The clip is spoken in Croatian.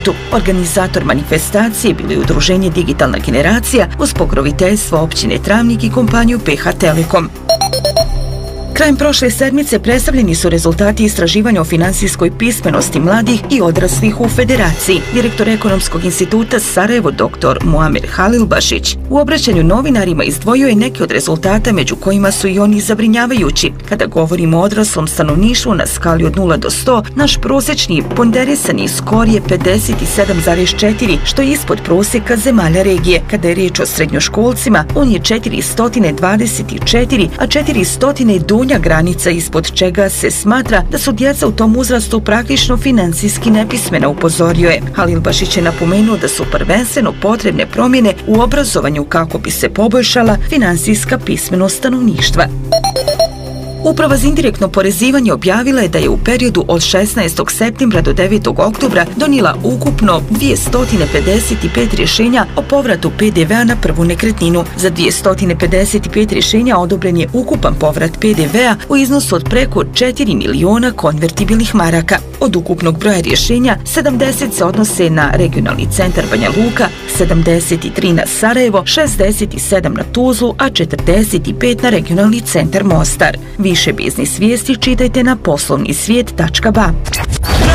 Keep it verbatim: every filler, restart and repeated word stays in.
Organizator manifestacije bilo je udruženje Digitalna generacija uz pokroviteljstvo općine Travnik i kompaniju P H Telekom. Krajem prošle sedmice predstavljeni su rezultati istraživanja o finansijskoj pismenosti mladih i odraslih u Federaciji. Direktor Ekonomskog instituta Sarajevo dr Muamer Halilbašić u obraćanju novinarima izdvojio je neke od rezultata među kojima su i oni zabrinjavajući. Kada govorimo o odraslom stanovništvu na skali od nula do sto, naš prosječni ponderisani skor je pedeset sedam zarez četiri, što je ispod prosjeka zemalja regije. Kada je riječ o srednjoškolcima, on je četiristo dvadeset četiri, a četiristo je donja granica ispod čega se smatra da su djeca u tom uzrastu praktično financijski nepismena, upozorio je. Halilbašić je napomenuo da su prvenstveno potrebne promjene u obrazovanju kako bi se poboljšala finansijska pismenost stanovništva. Uprava za indirektno porezivanje objavila je da je u periodu od šesnaestog septembra do devetog oktobra donijela ukupno dvjesto pedeset pet rješenja o povratu P D V-a na prvu nekretninu. Za dvjesto pedeset pet rješenja odobren je ukupan povrat P D V-a u iznosu od preko četiri miliona konvertibilnih maraka. Od ukupnog broja rješenja, sedamdeset se odnose na regionalni centar Banja Luka, sedamdeset tri na Sarajevo, šezdeset sedam na Tuzlu, a četrdeset pet na regionalni centar Mostar. Više biznis vijesti čitajte na poslovni svijet tačka ba.